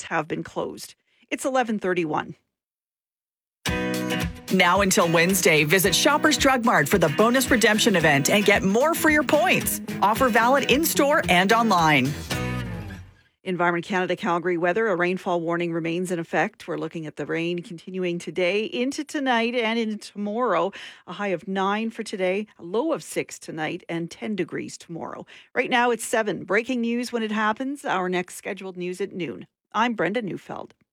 have been closed. It's 11:31. Now until Wednesday, visit Shoppers Drug Mart for the bonus redemption event and get more for your points. Offer valid in-store and online. Environment Canada Calgary weather, a rainfall warning remains in effect. We're looking at the rain continuing today into tonight and into tomorrow. A high of 9 for today, a low of 6 tonight, and 10 degrees tomorrow. Right now it's 7. Breaking news when it happens. Our next scheduled news at noon. I'm Brenda Neufeld.